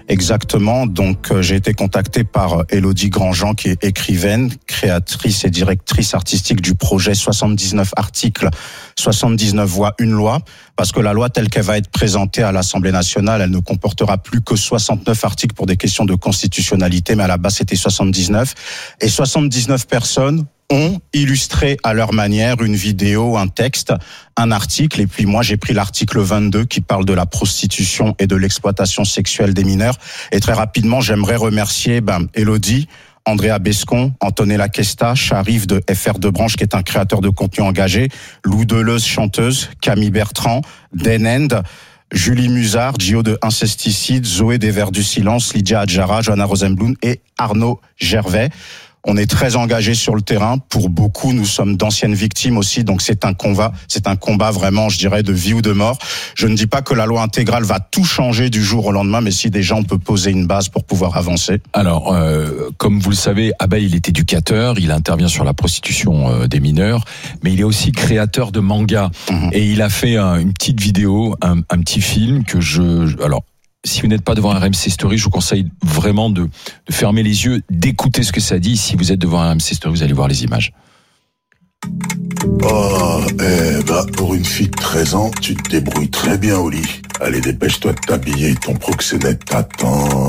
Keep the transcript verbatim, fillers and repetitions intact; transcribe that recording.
Exactement. Donc, euh, j'ai été contacté par Élodie Grandjean, qui est écrivaine, créatrice et directrice artistique du projet soixante-dix-neuf articles, soixante-dix-neuf voix, une loi. Parce que la loi telle qu'elle va être présentée à l'Assemblée nationale, elle ne comportera plus que soixante-neuf articles pour des questions de constitutionnalité, mais à la base, c'était soixante-dix-neuf. Et soixante-dix-neuf personnes ont illustré à leur manière une vidéo, un texte, un article. Et puis moi, j'ai pris l'article vingt-deux qui parle de la prostitution et de l'exploitation sexuelle des mineurs. Et très rapidement, j'aimerais remercier ben, Élodie, Andrea Bescon, Antonella Questa, Charive de F R de Branche, qui est un créateur de contenu engagé, Lou Deleuze, chanteuse, Camille Bertrand, Denend, Julie Musard, Gio de Incesticide, Zoé des Vers du Silence, Lydia Adjara, Johanna Rosenblum et Arnaud Gervais. On est très engagés sur le terrain. Pour beaucoup, nous sommes d'anciennes victimes aussi. Donc c'est un combat, c'est un combat vraiment, je dirais, de vie ou de mort. Je ne dis pas que la loi intégrale va tout changer du jour au lendemain, mais si déjà on peut poser une base pour pouvoir avancer. Alors, euh, comme vous le savez, Abel, il est éducateur, il intervient sur la prostitution euh, des mineurs, mais il est aussi créateur de manga. Mmh. Et il a fait un, une petite vidéo, un, un petit film que je... Alors, si vous n'êtes pas devant un R M C Story, je vous conseille vraiment de, de fermer les yeux, d'écouter ce que ça dit. Si vous êtes devant un R M C Story, vous allez voir les images. Oh, eh bah, pour une fille de treize ans, tu te débrouilles très bien au lit. Allez, dépêche-toi de t'habiller, ton proxénète t'attend.